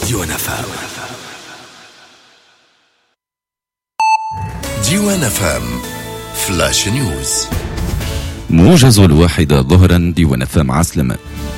ديوان فام. ديوان فام فلاش نيوز. موجز 1 ظهرا. ديوان فام عسلمة.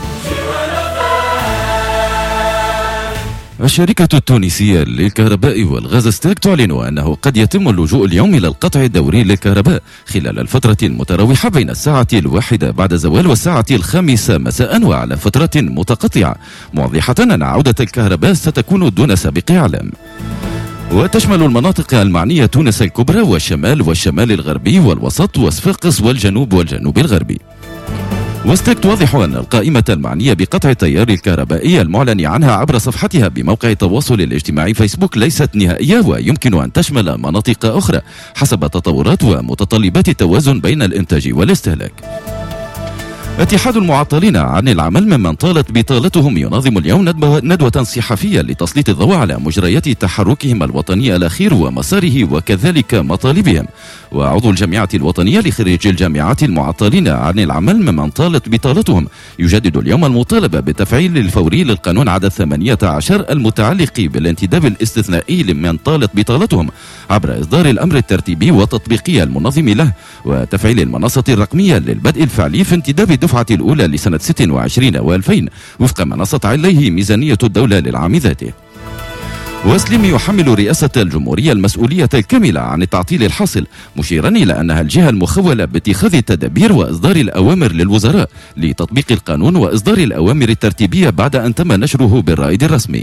الشركة التونسية للكهرباء والغاز ستاك تعلن أنه قد يتم اللجوء اليوم إلى القطع الدوري للكهرباء خلال الفترة المتراوحة بين الساعة 1 بعد زوال والساعة 5 مساء وعلى فترة متقطعة، موضحة أن عودة الكهرباء ستكون دون سابق إعلام. وتشمل المناطق المعنية تونس الكبرى والشمال الغربي والوسط وصفاقس والجنوب الغربي. وستاك توضح أن القائمة المعنية بقطع التيار الكهربائي المعلن عنها عبر صفحتها بموقع التواصل الاجتماعي فيسبوك ليست نهائية، ويمكن أن تشمل مناطق أخرى حسب تطورات ومتطلبات التوازن بين الإنتاج والاستهلاك. اتحاد المعطلين عن العمل ممن طالت بطالتهم ينظم اليوم ندوة صحفية لتسليط الضوء على مجريات تحركهم الوطني الأخير ومساره وكذلك مطالبهم. وعضو الجامعة الوطنية لخريج الجامعات المعطلين عن العمل ممن طالت بطالتهم يجدد اليوم المطالبة بالتفعيل الفوري للقانون عدد 18 المتعلق بالانتداب الاستثنائي لمن طالت بطالتهم عبر إصدار الأمر الترتيبي والتطبيقي المنظم له، وتفعيل المنصة الرقمية للبدء الفعلي في انتداب الدفعة الأولى لسنة 26 و2000 وفق ما نصت عليه ميزانية الدولة للعام ذاته. وسليم يحمل رئاسة الجمهورية المسؤولية الكاملة عن التعطيل الحاصل، مشيرا إلى أنها الجهة المخولة باتخاذ التدابير وإصدار الأوامر للوزراء لتطبيق القانون وإصدار الأوامر الترتيبية بعد أن تم نشره بالرائد الرسمي.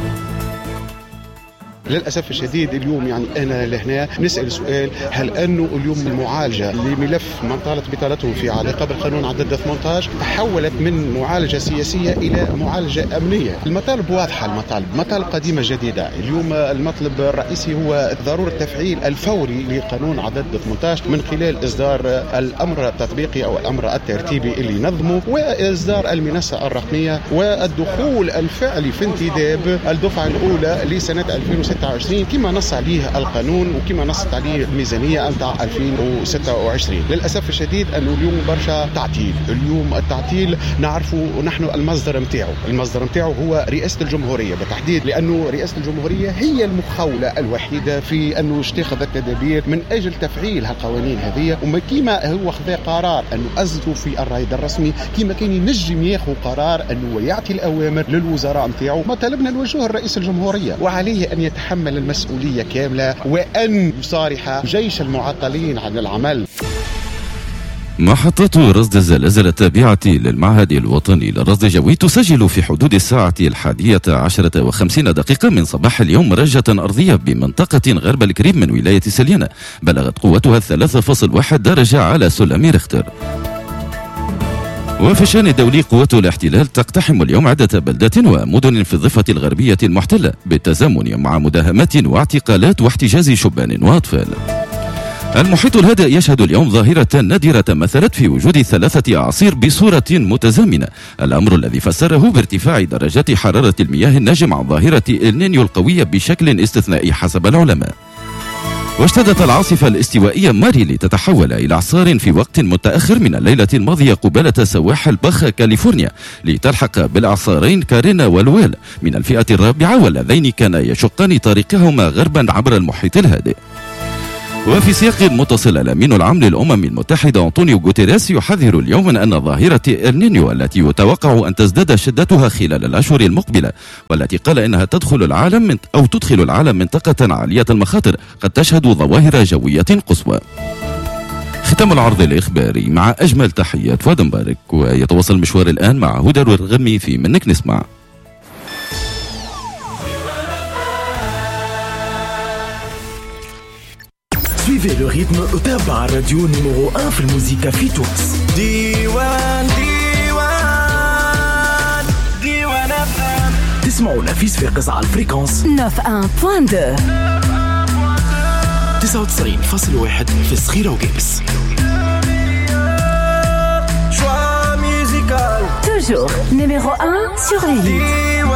للأسف الشديد اليوم أنا لهنا نسأل سؤال: هل أنه اليوم المعالجة لملف من طالت بطالتهم في علاقة بالقانون عدد 18 تحولت من معالجة سياسية إلى معالجة أمنية؟ المطالب واضحة، مطالب قديمة جديدة. اليوم المطلب الرئيسي هو ضرورة تفعيل الفوري لقانون عدد 18 من خلال إصدار الأمر التطبيقي أو الأمر الترتيبي اللي ينظمه، وإصدار المنصة الرقمية، والدخول الفعلي في انتداب الدفعة الأولى لسنة 2026 كما نص عليه القانون وكما نصت عليه الميزانية نتاع 2026. للأسف الشديد أنه اليوم برشا تعطيل. اليوم التعطيل نعرفه نحن المصدر متاعه هو رئاسة الجمهورية بالتحديد، لأنه رئاسة الجمهورية هي المخولة الوحيدة في أنه تتخذ التدابير من أجل تفعيل هالقوانين هذه. وما كيما هو خذ قرار أنه أصدروا في الرائد الرسمي، كيما كان ينجم ياخذ قرار أنه يعطي الأوامر للوزراء متاعه. ما طلبنا نوجهه الرئيس الجمهورية، وعليه أن يتحمل المسؤولية كاملة وأن يصارح جيش المعطلين عن العمل. محطة رصد الزلازل التابعة للمعهد الوطني للرصد الجوي تسجل في حدود الساعة 11:50 من صباح اليوم رجة أرضية بمنطقة غرب الكريم من ولاية سليانة بلغت قوتها 3.1 درجة على سلم ريختر. وفي الشأن الدولي قوات الاحتلال تقتحم اليوم عدة بلدات ومدن في الضفة الغربية المحتلة بالتزامن مع مداهمات واعتقالات واحتجاز شبان وأطفال. المحيط الهادئ يشهد اليوم ظاهرة نادرة مثلت في وجود 3 أعاصير بصورة متزامنة، الأمر الذي فسره بارتفاع درجات حرارة المياه الناجم عن ظاهرة النينيو القوية بشكل استثنائي حسب العلماء. واشتدت العاصفة الاستوائية ماري لتتحول إلى إعصار في وقت متأخر من الليلة الماضية قبالة سواحل باخا كاليفورنيا لتلحق بالإعصارين كارينا والويل من الفئة الرابعة، واللذين كانا يشقان طريقهما غربا عبر المحيط الهادئ. وفي سياق متصل الأمين العام للأمم المتحدة أنطونيو غوتيريس يحذر اليوم من أن ظاهرة النينيو التي يتوقع أن تزداد شدتها خلال الأشهر المقبلة، والتي قال إنها تدخل العالم منطقة عالية المخاطر قد تشهد ظواهر جوية قصوى. ختام العرض الإخباري مع أجمل تحيات فؤاد مبارك، ويتواصل المشوار الآن مع هدى الرغمي في منك نسمع. Suivez le rythme تابع الراديو numéro 1 في الموسيقى في تونس. ديوان FM. تسمعوا نفيس في قصة على الفريكونس 91.2 99.1 في الصغيرة وقابس. Toujours numéro 1 sur les hits.